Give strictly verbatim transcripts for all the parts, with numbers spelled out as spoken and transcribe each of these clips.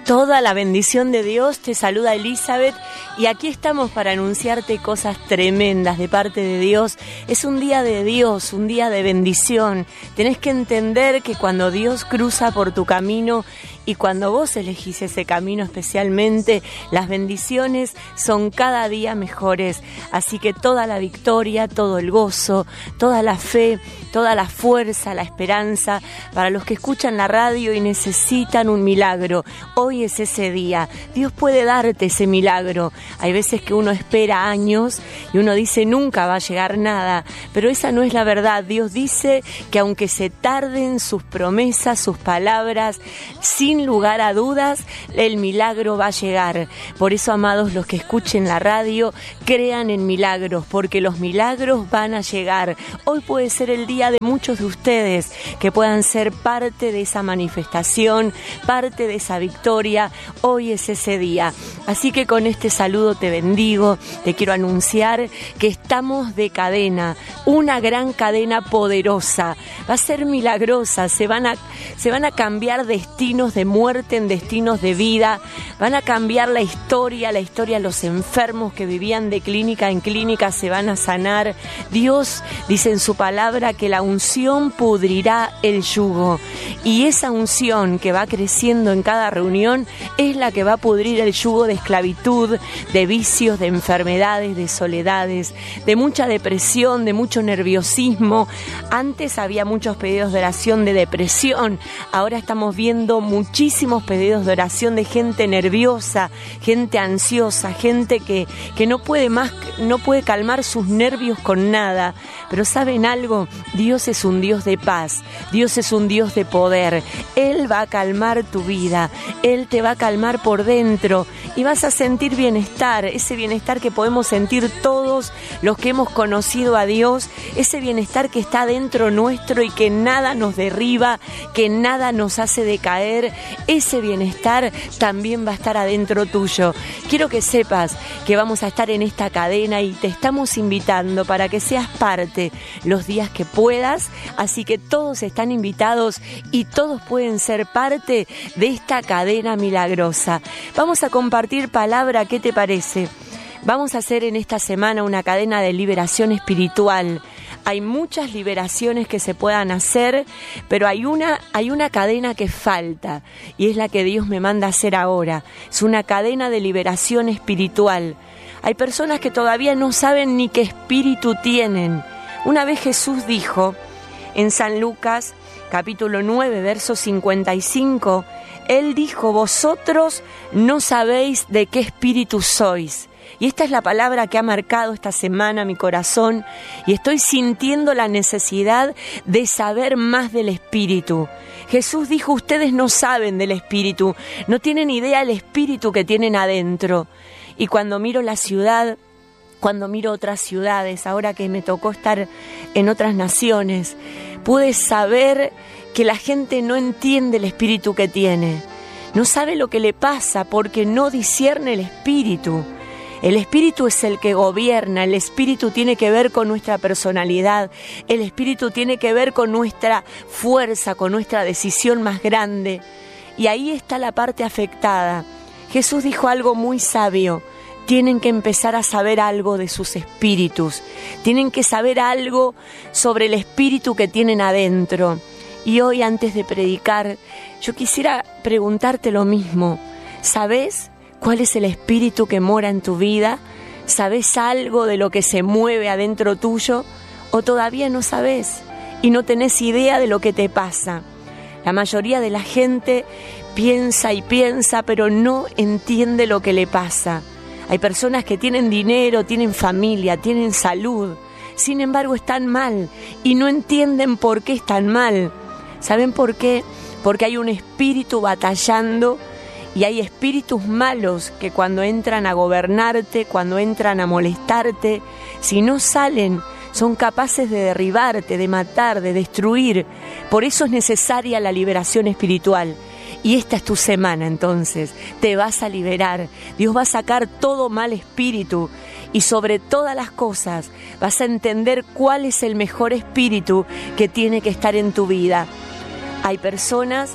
Toda la bendición de Dios, te saluda Elizabeth y aquí estamos para anunciarte cosas tremendas de parte de Dios. Es un día de Dios, un día de bendición. Tenés que entender que cuando Dios cruza por tu camino y cuando vos elegís ese camino especialmente, las bendiciones son cada día mejores. Así que toda la victoria, todo el gozo, toda la fe, toda la fuerza, la esperanza para los que escuchan la radio y necesitan un milagro. Hoy es ese día. Dios puede darte ese milagro. Hay veces que uno espera años y uno dice nunca va a llegar nada, pero esa no es la verdad. Dios dice que aunque se tarden sus promesas, sus palabras, sin lugar a dudas, el milagro va a llegar. Por eso, amados, los que escuchen la radio, crean en milagros, porque los milagros van a llegar. Hoy puede ser el día de muchos de ustedes que puedan ser parte de esa manifestación, parte de esa victoria. Hoy es ese día. Así que con este saludo te bendigo, te quiero anunciar que estamos de cadena, una gran cadena poderosa. Va a ser milagrosa, se van a, se van a cambiar destinos de muerte en destinos de vida, van a cambiar la historia, la historia de los enfermos que vivían de clínica en clínica se van a sanar. Dios dice en su palabra que la unción pudrirá el yugo y esa unción que va creciendo en cada reunión es la que va a pudrir el yugo de esclavitud, de vicios, de enfermedades, de soledades, de mucha depresión, de mucho nerviosismo. Antes había muchos pedidos de oración de depresión, ahora estamos viendo muchísimos pedidos de oración de gente nerviosa, gente ansiosa, gente que, que no puede más, no puede calmar sus nervios con nada. Pero ¿saben algo? Dios es un Dios de paz, Dios es un Dios de poder. Él va a calmar tu vida, Él te va a calmar por dentro y vas a sentir bienestar, ese bienestar que podemos sentir todos los que hemos conocido a Dios, ese bienestar que está dentro nuestro y que nada nos derriba, que nada nos hace decaer. Ese bienestar también va a estar adentro tuyo. Quiero que sepas que vamos a estar en esta cadena y te estamos invitando para que seas parte los días que puedas, así que todos están invitados y todos pueden ser parte de esta cadena milagrosa. Vamos a compartir palabra, ¿qué te parece? Vamos a hacer en esta semana una cadena de liberación espiritual. Hay muchas liberaciones que se puedan hacer, pero hay una, hay una cadena que falta y es la que Dios me manda a hacer ahora. Es una cadena de liberación espiritual. Hay personas que todavía no saben ni qué espíritu tienen. Una vez Jesús dijo en San Lucas, capítulo nueve, verso cincuenta y cinco, Él dijo, vosotros no sabéis de qué espíritu sois. Y esta es la palabra que ha marcado esta semana mi corazón y estoy sintiendo la necesidad de saber más del Espíritu. Jesús dijo, ustedes no saben del Espíritu, no tienen idea del Espíritu que tienen adentro. Y cuando miro la ciudad, cuando miro otras ciudades, ahora que me tocó estar en otras naciones, pude saber que la gente no entiende el Espíritu que tiene. No sabe lo que le pasa porque no discierne el Espíritu. El Espíritu es el que gobierna, el Espíritu tiene que ver con nuestra personalidad, el Espíritu tiene que ver con nuestra fuerza, con nuestra decisión más grande. Y ahí está la parte afectada. Jesús dijo algo muy sabio, tienen que empezar a saber algo de sus espíritus, tienen que saber algo sobre el espíritu que tienen adentro. Y hoy, antes de predicar, yo quisiera preguntarte lo mismo, ¿sabes cuál es el espíritu que mora en tu vida? ¿Sabes algo de lo que se mueve adentro tuyo? ¿O todavía no sabes y no tenés idea de lo que te pasa? La mayoría de la gente piensa y piensa, pero no entiende lo que le pasa. Hay personas que tienen dinero, tienen familia, tienen salud, sin embargo están mal y no entienden por qué están mal. ¿Saben por qué? Porque hay un espíritu batallando. Y hay espíritus malos que cuando entran a gobernarte, cuando entran a molestarte, si no salen, son capaces de derribarte, de matar, de destruir. Por eso es necesaria la liberación espiritual. Y esta es tu semana, entonces, te vas a liberar. Dios va a sacar todo mal espíritu y sobre todas las cosas vas a entender cuál es el mejor espíritu que tiene que estar en tu vida. Hay personas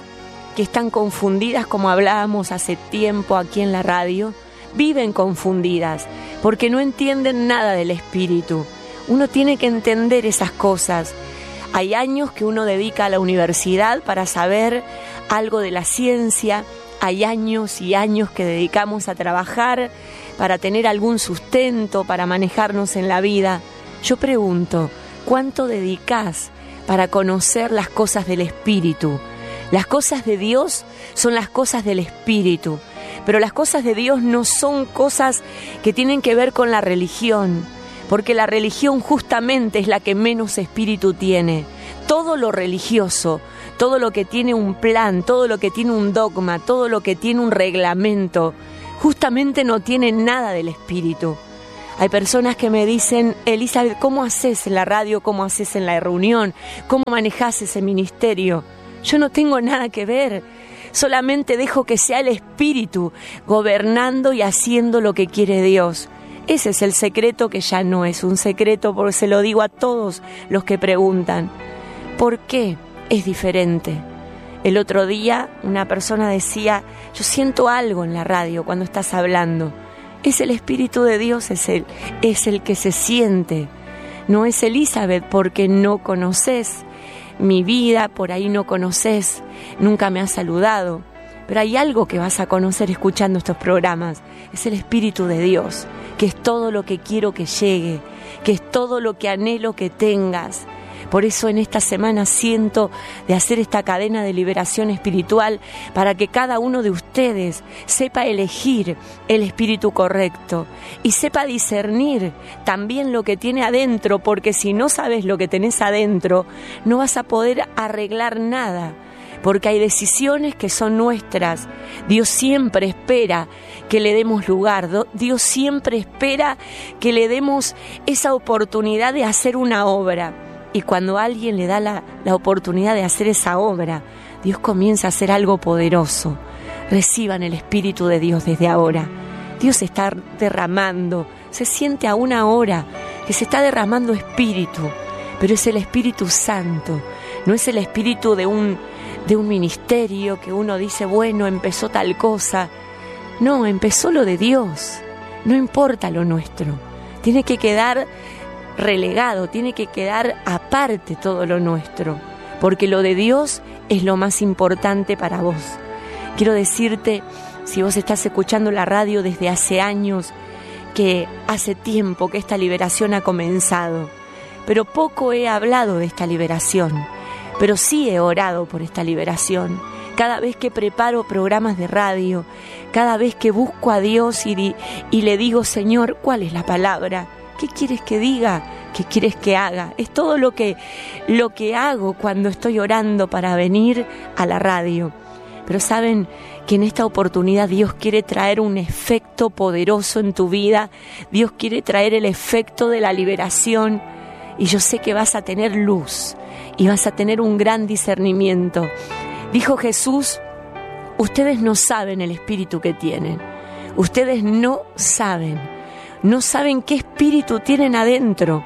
que están confundidas, como hablábamos hace tiempo aquí en la radio, viven confundidas porque no entienden nada del espíritu. Uno tiene que entender esas cosas. Hay años que uno dedica a la universidad para saber algo de la ciencia, hay años y años que dedicamos a trabajar para tener algún sustento, para manejarnos en la vida. Yo pregunto, ¿cuánto dedicás para conocer las cosas del espíritu? Las cosas de Dios son las cosas del espíritu, pero las cosas de Dios no son cosas que tienen que ver con la religión, porque la religión justamente es la que menos espíritu tiene. Todo lo religioso, todo lo que tiene un plan, todo lo que tiene un dogma, todo lo que tiene un reglamento, justamente no tiene nada del espíritu. Hay personas que me dicen, Elizabeth, ¿cómo haces en la radio? ¿Cómo haces en la reunión? ¿Cómo manejás ese ministerio? Yo no tengo nada que ver, solamente dejo que sea el espíritu gobernando y haciendo lo que quiere Dios. Ese es el secreto, que ya no es un secreto, porque se lo digo a todos los que preguntan. ¿Por qué es diferente? El otro día una persona decía, yo siento algo en la radio cuando estás hablando. Es el Espíritu de Dios, es el, es el que se siente. No es Elizabeth, porque no conoces mi vida, por ahí no conoces, nunca me has saludado. Pero hay algo que vas a conocer escuchando estos programas. Es el Espíritu de Dios, que es todo lo que quiero que llegue, que es todo lo que anhelo que tengas. Por eso en esta semana siento de hacer esta cadena de liberación espiritual para que cada uno de ustedes sepa elegir el espíritu correcto y sepa discernir también lo que tiene adentro, porque si no sabes lo que tenés adentro, no vas a poder arreglar nada. Porque hay decisiones que son nuestras. Dios siempre espera que le demos lugar. Dios siempre espera que le demos esa oportunidad de hacer una obra. Y cuando alguien le da la, la oportunidad de hacer esa obra, Dios comienza a hacer algo poderoso. Reciban el Espíritu de Dios desde ahora. Dios está derramando. Se siente a una hora que se está derramando Espíritu. Pero es el Espíritu Santo. No es el Espíritu de un... de un ministerio que uno dice, bueno, empezó tal cosa. No, empezó lo de Dios. No importa lo nuestro. Tiene que quedar relegado, tiene que quedar aparte todo lo nuestro, porque lo de Dios es lo más importante para vos. Quiero decirte, si vos estás escuchando la radio desde hace años, que hace tiempo que esta liberación ha comenzado, pero poco he hablado de esta liberación. Pero sí he orado por esta liberación. Cada vez que preparo programas de radio, cada vez que busco a Dios y, y le digo, Señor, ¿cuál es la palabra? ¿Qué quieres que diga? ¿Qué quieres que haga? Es todo lo que, lo que hago cuando estoy orando para venir a la radio. Pero saben que en esta oportunidad Dios quiere traer un efecto poderoso en tu vida. Dios quiere traer el efecto de la liberación. Y yo sé que vas a tener luz y vas a tener un gran discernimiento. Dijo Jesús, ustedes no saben el espíritu que tienen. Ustedes no saben. No saben qué espíritu tienen adentro.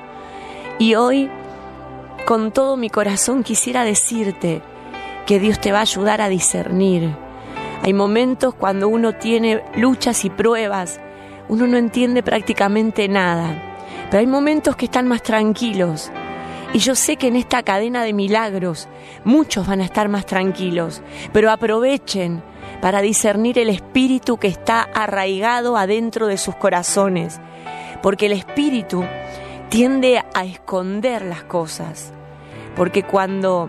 Y hoy, con todo mi corazón, quisiera decirte que Dios te va a ayudar a discernir. Hay momentos cuando uno tiene luchas y pruebas, uno no entiende prácticamente nada. Pero hay momentos que están más tranquilos. Y yo sé que en esta cadena de milagros muchos van a estar más tranquilos. Pero aprovechen para discernir el espíritu que está arraigado adentro de sus corazones. Porque el espíritu tiende a esconder las cosas. Porque cuando,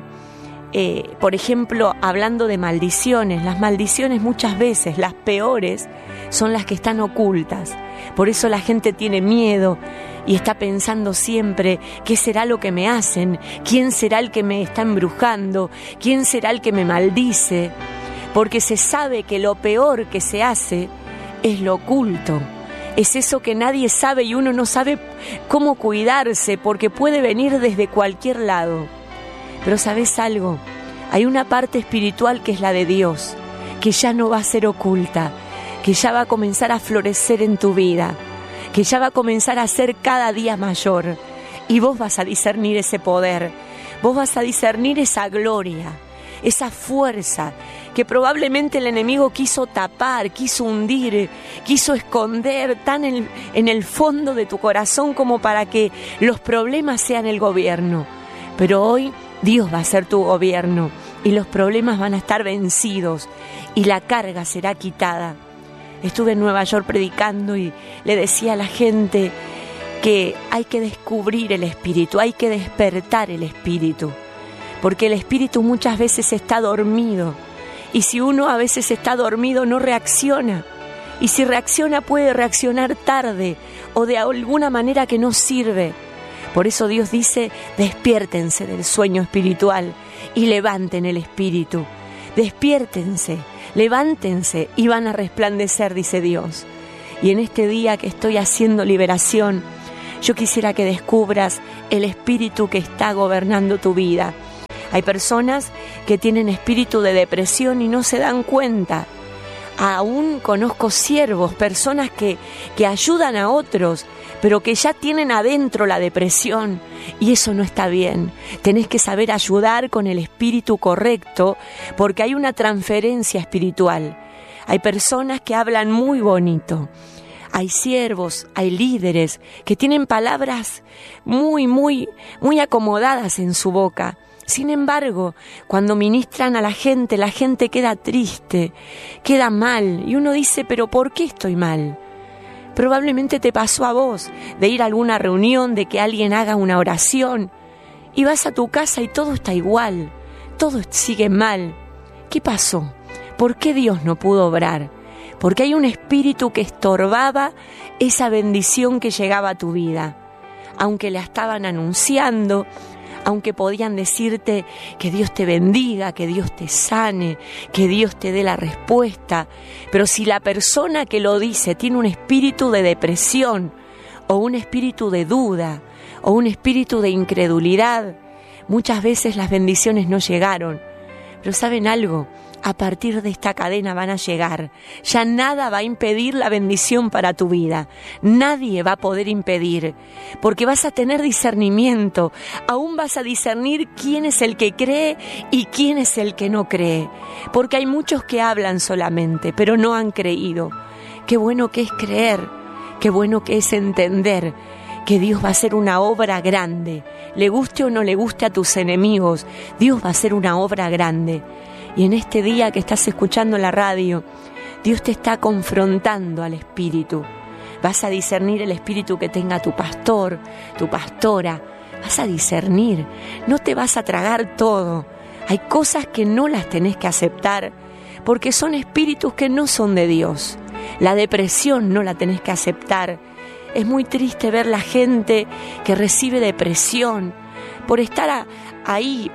eh, por ejemplo, hablando de maldiciones, las maldiciones muchas veces, las peores, son las que están ocultas. Por eso la gente tiene miedo y está pensando siempre, ¿qué será lo que me hacen? ¿Quién será el que me está embrujando? ¿Quién será el que me maldice? Porque se sabe que lo peor que se hace es lo oculto. Es eso que nadie sabe y uno no sabe cómo cuidarse, porque puede venir desde cualquier lado. Pero ¿sabes algo? Hay una parte espiritual que es la de Dios, que ya no va a ser oculta, que ya va a comenzar a florecer en tu vida, que ya va a comenzar a ser cada día mayor. Y vos vas a discernir ese poder, vos vas a discernir esa gloria, esa fuerza que probablemente el enemigo quiso tapar, quiso hundir, quiso esconder tan en, en el fondo de tu corazón como para que los problemas sean el gobierno. Pero hoy Dios va a ser tu gobierno y los problemas van a estar vencidos y la carga será quitada. Estuve en Nueva York predicando y le decía a la gente que hay que descubrir el espíritu, hay que despertar el espíritu, porque el espíritu muchas veces está dormido y si uno a veces está dormido no reacciona y si reacciona puede reaccionar tarde o de alguna manera que no sirve. Por eso Dios dice, despiértense del sueño espiritual y levanten el espíritu. Despiértense, levántense y van a resplandecer, dice Dios. Y en este día que estoy haciendo liberación, yo quisiera que descubras el espíritu que está gobernando tu vida. Hay personas que tienen espíritu de depresión y no se dan cuenta. Aún conozco siervos, personas que, que ayudan a otros, pero que ya tienen adentro la depresión y eso no está bien. Tenés que saber ayudar con el espíritu correcto porque hay una transferencia espiritual. Hay personas que hablan muy bonito. Hay siervos, hay líderes que tienen palabras muy, muy, muy acomodadas en su boca. Sin embargo, cuando ministran a la gente, la gente queda triste, queda mal y uno dice, ¿pero por qué estoy mal? Probablemente te pasó a vos de ir a alguna reunión, de que alguien haga una oración y vas a tu casa y todo está igual, todo sigue mal. ¿Qué pasó? ¿Por qué Dios no pudo obrar? Porque hay un espíritu que estorbaba esa bendición que llegaba a tu vida. Aunque la estaban anunciando, aunque podían decirte que Dios te bendiga, que Dios te sane, que Dios te dé la respuesta. Pero si la persona que lo dice tiene un espíritu de depresión, o un espíritu de duda, o un espíritu de incredulidad, muchas veces las bendiciones no llegaron. Pero ¿saben algo? A partir de esta cadena van a llegar. Ya nada va a impedir la bendición para tu vida. Nadie va a poder impedir, porque vas a tener discernimiento. Aún vas a discernir quién es el que cree y quién es el que no cree. Porque hay muchos que hablan solamente, pero no han creído. Qué bueno que es creer, qué bueno que es entender que Dios va a hacer una obra grande. Le guste o no le guste a tus enemigos, Dios va a hacer una obra grande. Y en este día que estás escuchando la radio, Dios te está confrontando al espíritu. Vas a discernir el espíritu que tenga tu pastor, tu pastora. Vas a discernir, no te vas a tragar todo. Hay cosas que no las tenés que aceptar porque son espíritus que no son de Dios. La depresión no la tenés que aceptar. Es muy triste ver la gente que recibe depresión por estar a, ahí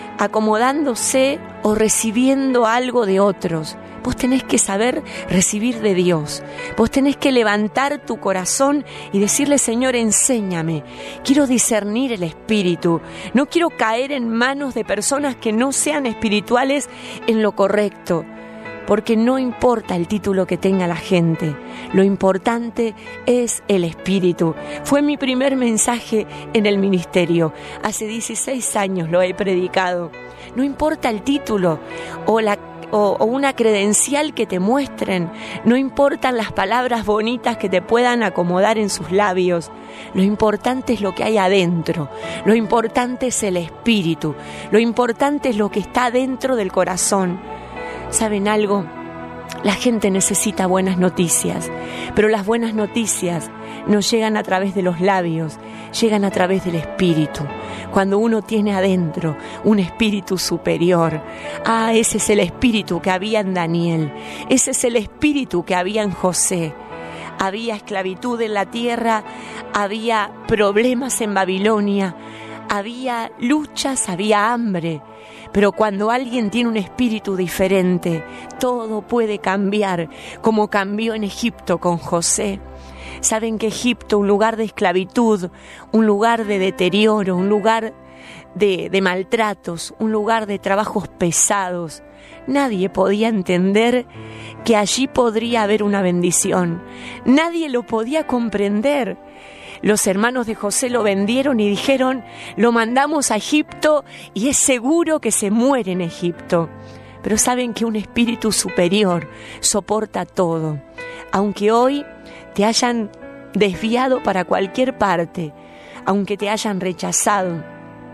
acomodándose o recibiendo algo de otros. Vos tenés que saber recibir de Dios. Vos tenés que levantar tu corazón y decirle, Señor, enséñame. Quiero discernir el espíritu. No quiero caer en manos de personas que no sean espirituales en lo correcto. Porque no importa el título que tenga la gente, lo importante es el espíritu. Fue mi primer mensaje en el ministerio. Hace dieciséis años lo he predicado. No importa el título o, la, o, o una credencial que te muestren, no importan las palabras bonitas que te puedan acomodar en sus labios. Lo importante es lo que hay adentro, lo importante es el espíritu, lo importante es lo que está dentro del corazón. ¿Saben algo? La gente necesita buenas noticias, pero las buenas noticias no llegan a través de los labios, llegan a través del espíritu. Cuando uno tiene adentro un espíritu superior, ah, ese es el espíritu que había en Daniel, ese es el espíritu que había en José. Había esclavitud en la tierra, había problemas en Babilonia, había luchas, había hambre. Pero cuando alguien tiene un espíritu diferente, todo puede cambiar, como cambió en Egipto con José. Saben que Egipto, un lugar de esclavitud, un lugar de deterioro, un lugar de, de maltratos, un lugar de trabajos pesados. Nadie podía entender que allí podría haber una bendición. Nadie lo podía comprender. Los hermanos de José lo vendieron y dijeron, lo mandamos a Egipto y es seguro que se muere en Egipto. pero saben que un espíritu superior soporta todo. Aunque hoy te hayan desviado para cualquier parte, aunque te hayan rechazado,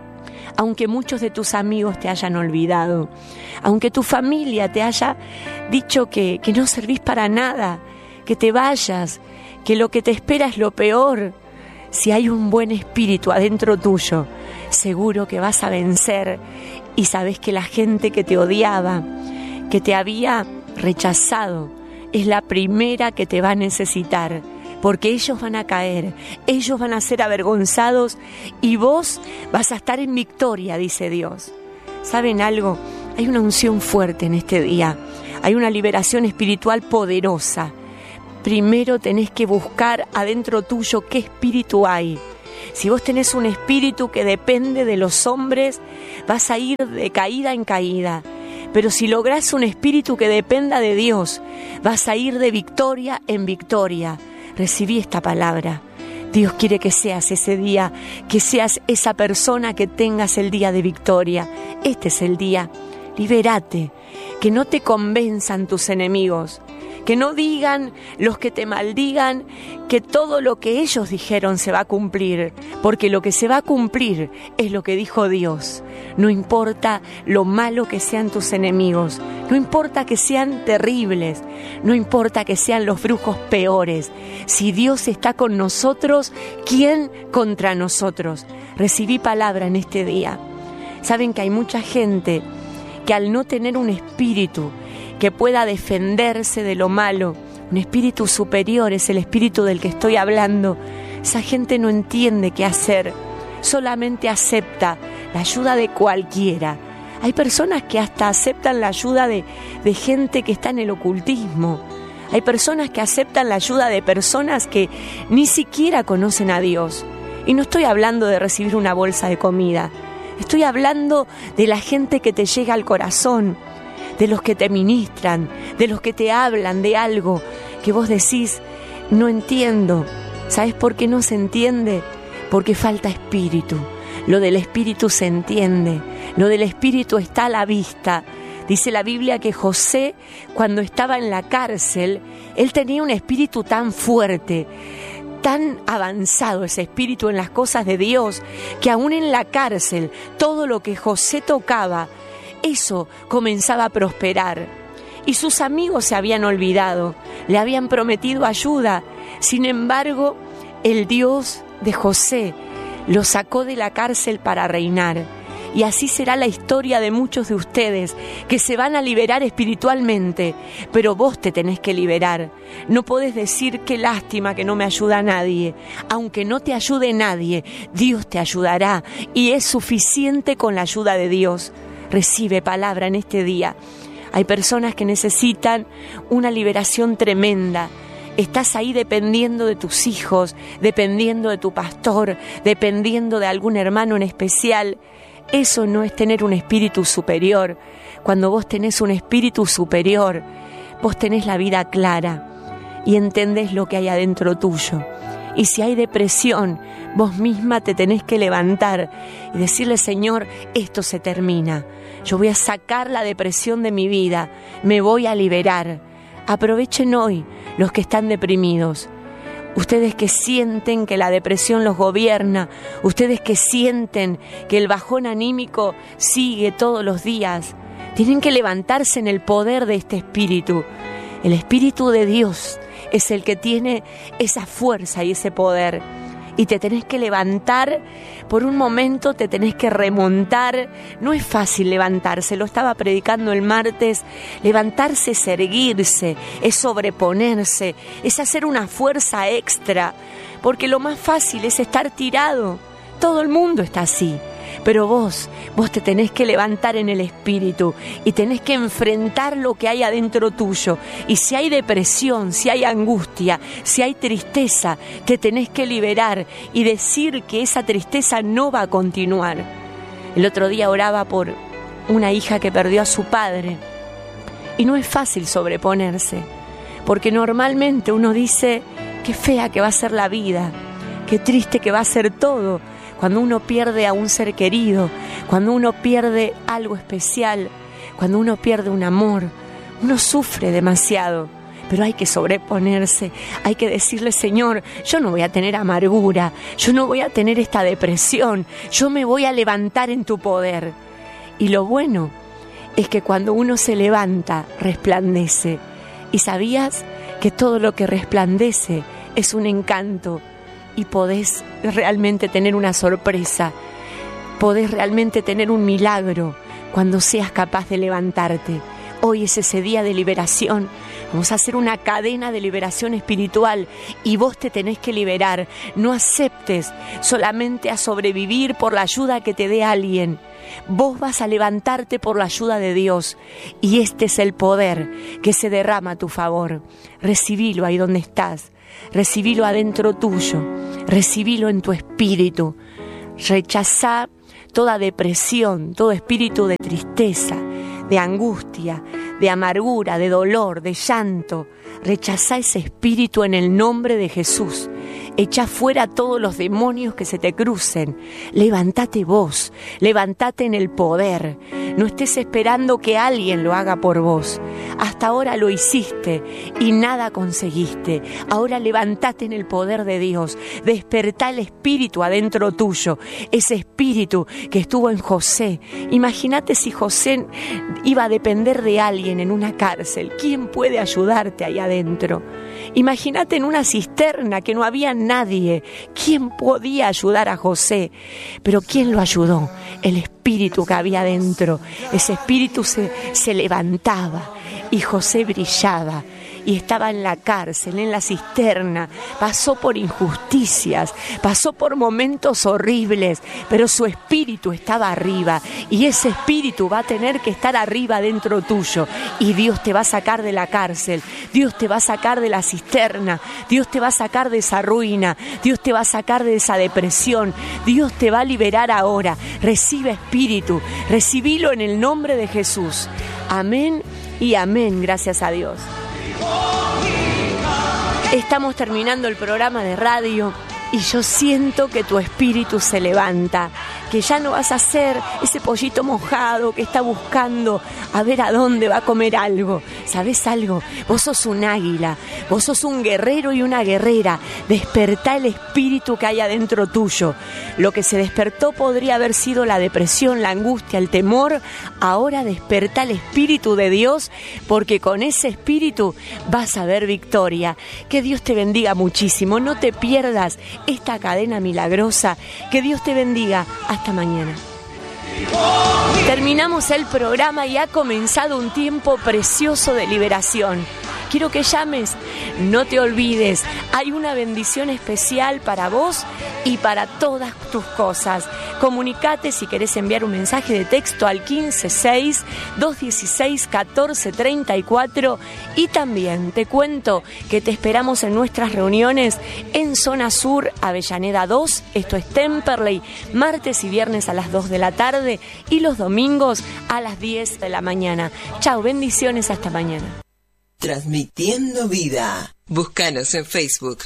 aunque muchos de tus amigos te hayan olvidado, aunque tu familia te haya dicho que, que no servís para nada, que te vayas, que lo que te espera es lo peor, si hay un buen espíritu adentro tuyo, seguro que vas a vencer. Y sabes que la gente que te odiaba, que te había rechazado, es la primera que te va a necesitar, porque ellos van a caer, ellos van a ser avergonzados y vos vas a estar en victoria, dice Dios. ¿Saben algo? Hay una unción fuerte en este día, hay una liberación espiritual poderosa. Primero tenés que buscar adentro tuyo qué espíritu hay. Si vos tenés un espíritu que depende de los hombres, vas a ir de caída en caída. Pero si lográs un espíritu que dependa de Dios, vas a ir de victoria en victoria. Recibí esta palabra. Dios quiere que seas ese día, que seas esa persona que tengas el día de victoria. Este es el día. Libérate, que no te convenzan tus enemigos, que no digan los que te maldigan que todo lo que ellos dijeron se va a cumplir, porque lo que se va a cumplir es lo que dijo Dios. No importa lo malo que sean tus enemigos, no importa que sean terribles, no importa que sean los brujos peores. Si Dios está con nosotros, ¿quién contra nosotros? Recibí palabra en este día. Saben que hay mucha gente que al no tener un espíritu que pueda defenderse de lo malo, un espíritu superior, es el espíritu del que estoy hablando, esa gente no entiende qué hacer, solamente acepta la ayuda de cualquiera. Hay personas que hasta aceptan la ayuda de, de gente que está en el ocultismo. Hay personas que aceptan la ayuda de personas que ni siquiera conocen a Dios. Y no estoy hablando de recibir una bolsa de comida, estoy hablando de la gente que te llega al corazón, de los que te ministran, de los que te hablan de algo que vos decís, no entiendo. ¿Sabes por qué no se entiende? Porque falta espíritu. Lo del espíritu se entiende, lo del espíritu está a la vista. Dice la Biblia que José, cuando estaba en la cárcel, él tenía un espíritu tan fuerte, tan avanzado ese espíritu en las cosas de Dios, que aún en la cárcel, todo lo que José tocaba, eso comenzaba a prosperar. Y sus amigos se habían olvidado, le habían prometido ayuda. Sin embargo, el Dios de José lo sacó de la cárcel para reinar. Y así será la historia de muchos de ustedes que se van a liberar espiritualmente, pero vos te tenés que liberar. No podés decir qué lástima que no me ayuda nadie. Aunque no te ayude nadie, Dios te ayudará y es suficiente con la ayuda de Dios. Recibe palabra en este día. Hay personas que necesitan una liberación tremenda. Estás ahí dependiendo de tus hijos, dependiendo de tu pastor, dependiendo de algún hermano en especial. Eso no es tener un espíritu superior. Cuando vos tenés un espíritu superior, vos tenés la vida clara y entendés lo que hay adentro tuyo. Y si hay depresión, vos misma te tenés que levantar y decirle, Señor, esto se termina. Yo voy a sacar la depresión de mi vida, me voy a liberar. Aprovechen hoy los que están deprimidos. Ustedes que sienten que la depresión los gobierna, ustedes que sienten que el bajón anímico sigue todos los días, tienen que levantarse en el poder de este espíritu. El Espíritu de Dios es el que tiene esa fuerza y ese poder. Y te tenés que levantar, por un momento te tenés que remontar. No es fácil levantarse, lo estaba predicando el martes. Levantarse es erguirse, es sobreponerse, es hacer una fuerza extra. Porque lo más fácil es estar tirado. Todo el mundo está así. Pero vos, vos te tenés que levantar en el espíritu y tenés que enfrentar lo que hay adentro tuyo. Y si hay depresión, si hay angustia, si hay tristeza, te tenés que liberar y decir que esa tristeza no va a continuar. El otro día oraba por una hija que perdió a su padre y no es fácil sobreponerse, porque normalmente uno dice, qué fea que va a ser la vida, qué triste que va a ser todo. Cuando uno pierde a un ser querido, cuando uno pierde algo especial, Cuando uno pierde un amor, uno sufre demasiado, pero hay que sobreponerse, hay que decirle: Señor, yo no voy a tener amargura, yo no voy a tener esta depresión, yo me voy a levantar en tu poder. Y lo bueno es que cuando uno se levanta, resplandece. ¿Y sabías que todo lo que resplandece es un encanto? Y podés realmente tener una sorpresa, podés realmente tener un milagro cuando seas capaz de levantarte. Hoy es ese día de liberación. Vamos a hacer una cadena de liberación espiritual y vos te tenés que liberar. No aceptes solamente a sobrevivir por la ayuda que te dé alguien. Vos vas a levantarte por la ayuda de Dios y este es el poder que se derrama a tu favor. Recibilo ahí donde estás, recibilo adentro tuyo, recibilo en tu espíritu. Rechazá toda depresión, todo espíritu de tristeza, de angustia, de amargura, de dolor, de llanto. Rechazá ese espíritu en el nombre de Jesús. Echa fuera todos los demonios que se te crucen. Levántate vos, levántate en el poder. No estés esperando que alguien lo haga por vos. Hasta ahora lo hiciste y nada conseguiste. Ahora levántate en el poder de Dios. Despertá el espíritu adentro tuyo. Ese espíritu que estuvo en José. Imagínate si José iba a depender de alguien en una cárcel. ¿Quién puede ayudarte ahí adentro? Imagínate en una cisterna que no había nadie. ¿Quién podía ayudar a José? Pero ¿quién lo ayudó? El espíritu que había dentro. Ese espíritu se, se levantaba y José brillaba. Y estaba en la cárcel, en la cisterna, pasó por injusticias, pasó por momentos horribles, pero su espíritu estaba arriba y ese espíritu va a tener que estar arriba dentro tuyo y Dios te va a sacar de la cárcel, Dios te va a sacar de la cisterna, Dios te va a sacar de esa ruina, Dios te va a sacar de esa depresión, Dios te va a liberar ahora. Recibe espíritu, recibilo en el nombre de Jesús. Amén y amén, gracias a Dios. Estamos terminando el programa de radio y yo siento que tu espíritu se levanta, que ya no vas a ser ese pollito mojado que está buscando a ver a dónde va a comer algo. ¿Sabes algo? Vos sos un águila, vos sos un guerrero y una guerrera. Despertá el espíritu que hay adentro tuyo. Lo que se despertó podría haber sido la depresión, la angustia, el temor. Ahora despertá el espíritu de Dios, porque con ese espíritu vas a ver victoria. Que Dios te bendiga muchísimo. No te pierdas esta cadena milagrosa. Que Dios te bendiga. Hasta mañana. Terminamos el programa y ha comenzado un tiempo precioso de liberación. Quiero que llames, no te olvides, hay una bendición especial para vos y para todas tus cosas. Comunicate si querés enviar un mensaje de texto al quince seis, dos dieciséis, catorce treinta y cuatro y también te cuento que te esperamos en nuestras reuniones en Zona Sur, Avellaneda dos, esto es Temperley, martes y viernes a las dos de la tarde y los domingos a las diez de la mañana. Chao, bendiciones, hasta mañana. Transmitiendo vida. Búscanos en Facebook.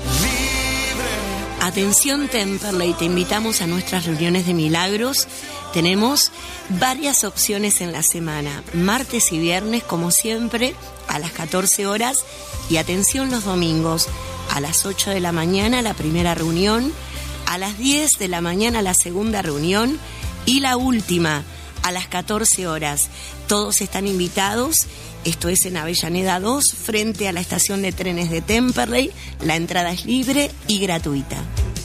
Atención Temperley, te invitamos a nuestras reuniones de milagros. Tenemos varias opciones en la semana, martes y viernes como siempre a las catorce horas y atención los domingos a las ocho de la mañana la primera reunión, a las diez de la mañana la segunda reunión y la última a las catorce horas. Todos están invitados. Esto es en Avellaneda dos, frente a la estación de trenes de Temperley. La entrada es libre y gratuita.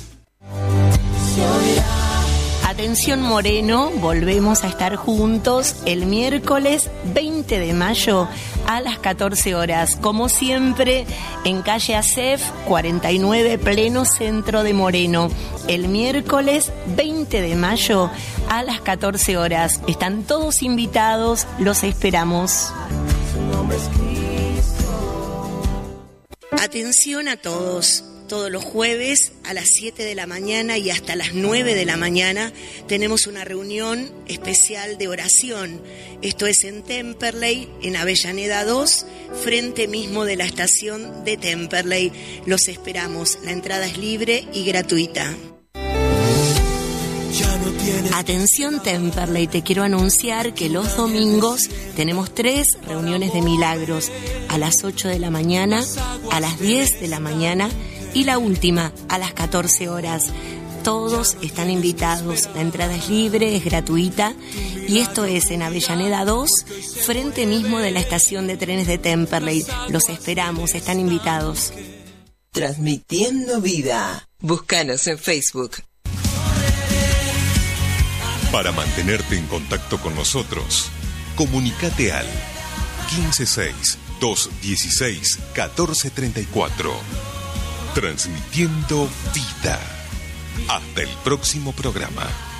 Atención Moreno, volvemos a estar juntos el miércoles veinte de mayo a las catorce horas. Como siempre, en calle Acef cuarenta y nueve, pleno centro de Moreno. El miércoles veinte de mayo a las catorce horas. Están todos invitados, los esperamos. Atención a todos. Todos los jueves a las siete de la mañana y hasta las nueve de la mañana tenemos una reunión especial de oración. Esto es en Temperley, en Avellaneda dos, frente mismo de la estación de Temperley. Los esperamos. La entrada es libre y gratuita. Ya no tiene Atención Temperley, te quiero anunciar que los domingos tenemos tres reuniones de milagros, a las ocho de la mañana, a las diez de la mañana y la última a las catorce horas. Todos están invitados, la entrada es libre, es gratuita y esto es en Avellaneda dos, frente mismo de la estación de trenes de Temperley. Los esperamos, están invitados. Transmitiendo vida. Búscanos en Facebook. Para mantenerte en contacto con nosotros, comunícate al quince seis, doscientos dieciséis, catorce treinta y cuatro. Transmitiendo vida. Hasta el próximo programa.